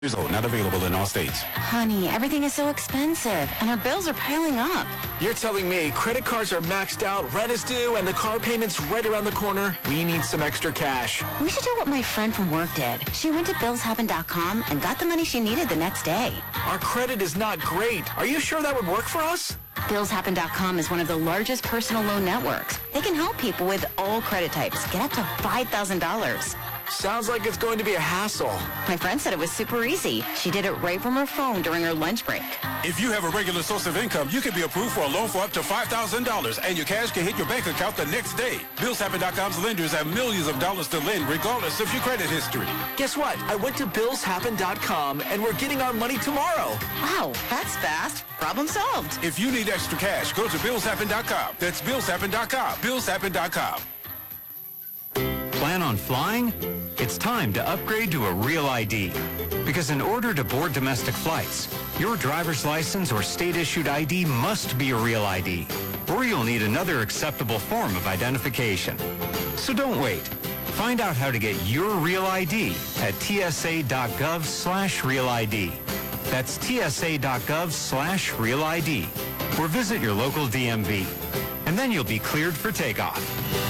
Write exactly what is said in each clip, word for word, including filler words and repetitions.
Years old, not available in all states. Honey, everything is so expensive, and our bills are piling up. You're telling me credit cards are maxed out, rent is due, and the car payment's right around the corner? We need some extra cash. We should do what my friend from work did. She went to bills happen dot com and got the money she needed the next day. Our credit is not great. Are you sure that would work for us? bills happen dot com is one of the largest personal loan networks. They can help people with all credit types get up to five thousand dollars. Sounds like it's going to be a hassle. My friend said it was super easy. She did it right from her phone during her lunch break. If you have a regular source of income, you can be approved for a loan for up to five thousand dollars, and your cash can hit your bank account the next day. bills happen dot com's lenders have millions of dollars to lend, regardless of your credit history. Guess what? I went to bills happen dot com, and we're getting our money tomorrow. Wow, that's fast. Problem solved. If you need extra cash, go to bills happen dot com. That's bills happen dot com. bills happen dot com. Plan on flying? It's time to upgrade to a Real I D. Because in order to board domestic flights, your driver's license or state-issued I D must be a Real I D, or you'll need another acceptable form of identification. So don't wait. Find out how to get your Real I D at T S A dot gov slash Real I D. That's T S A dot gov slash Real I D. Or visit your local D M V. And then you'll be cleared for takeoff.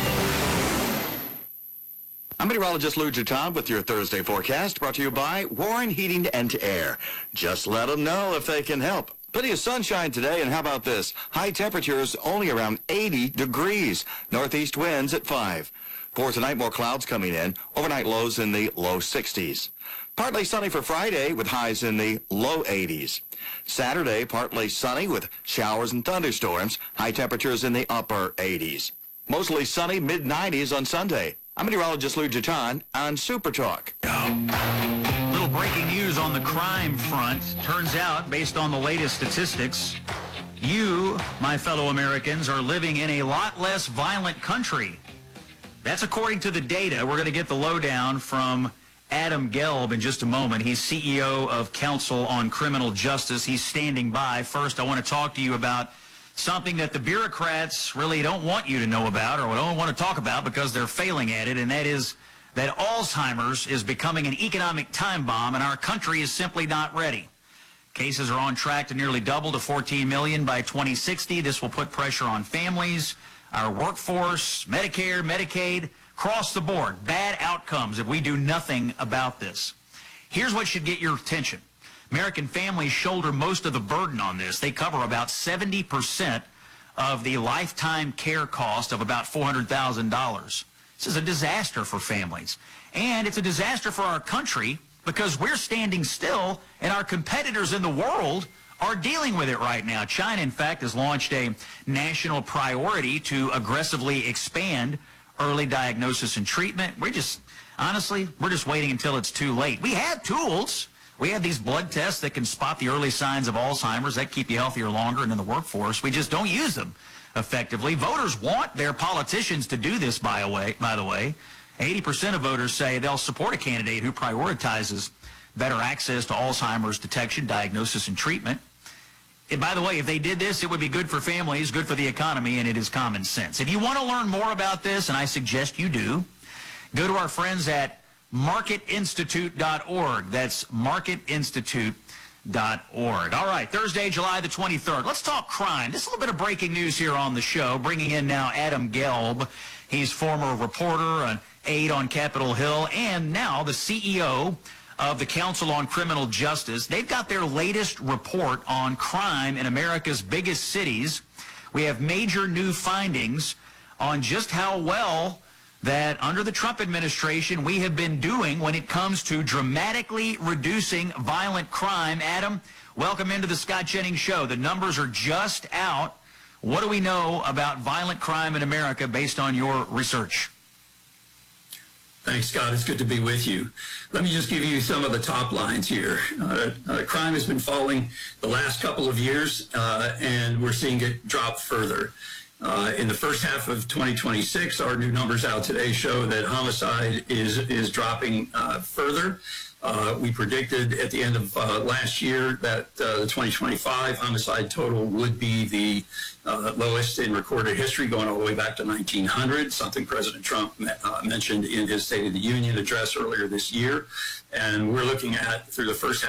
I'm meteorologist Lou Jutan with your Thursday forecast, brought to you by Warren Heating and Air. Just let them know if they can help. Plenty of sunshine today, and how about this? High temperatures only around eighty degrees. Northeast winds at five. For tonight, more clouds coming in. Overnight lows in the low sixties. Partly sunny for Friday with highs in the low eighties. Saturday, partly sunny with showers and thunderstorms. High temperatures in the upper eighties. Mostly sunny, mid nineties on Sunday. I'm meteorologist Lou Jutan on Super Talk. Little breaking news on the crime front. Turns out, based on the latest statistics, you, my fellow Americans, are living in a lot less violent country. That's according to the data. We're going to get the lowdown from Adam Gelb in just a moment. He's C E O of Council on Criminal Justice. He's standing by. First, I want to talk to you about something that the bureaucrats really don't want you to know about or don't want to talk about because they're failing at it, and that is that Alzheimer's is becoming an economic time bomb, and our country is simply not ready. Cases are on track to nearly double to fourteen million by twenty sixty. This will put pressure on families, our workforce, Medicare, Medicaid, across the board. Bad outcomes if we do nothing about this. Here's what should get your attention. American families shoulder most of the burden on this. They cover about seventy percent of the lifetime care cost of about four hundred thousand dollars. This is a disaster for families. And it's a disaster for our country because we're standing still and our competitors in the world are dealing with it right now. China, in fact, has launched a national priority to aggressively expand early diagnosis and treatment. We're just, honestly, we're just waiting until it's too late. We have tools. We have these blood tests that can spot the early signs of Alzheimer's that keep you healthier longer and in the workforce. We just don't use them effectively. Voters want their politicians to do this, by, way, by the way. eighty percent of voters say they'll support a candidate who prioritizes better access to Alzheimer's detection, diagnosis, and treatment. And by the way, if they did this, it would be good for families, good for the economy, and it is common sense. If you want to learn more about this, and I suggest you do, go to our friends at market institute dot org. That's market institute dot org. All right, Thursday, July the twenty-third. Let's talk crime. This is a little bit of breaking news here on the show. Bringing in now Adam Gelb. He's former reporter, an aide on Capitol Hill, and now the C E O of the Council on Criminal Justice. They've got their latest report on crime in America's biggest cities. We have major new findings on just how well that under the Trump administration we have been doing when it comes to dramatically reducing violent crime. Adam, welcome into the Scott Jennings Show. The numbers are just out. What do we know about violent crime in America based on your research? Thanks, Scott. It's good to be with you. Let me just give you some of the top lines here. Uh, uh, crime has been falling the last couple of years, uh, and we're seeing it drop further. Uh, in the first half of twenty twenty-six, our new numbers out today show that homicide is is dropping uh, further. Uh, we predicted at the end of uh, last year that uh, the twenty twenty-five homicide total would be the uh, lowest in recorded history, going all the way back to nineteen hundred, something President Trump uh, mentioned in his State of the Union address earlier this year. And we're looking at, through the first